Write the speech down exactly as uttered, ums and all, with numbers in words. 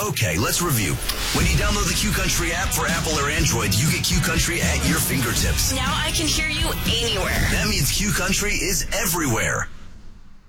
Okay, let's review. When you download the Q Country app for Apple or Android, you get Q Country at your fingertips. Now I can hear you anywhere. That means Q Country is everywhere.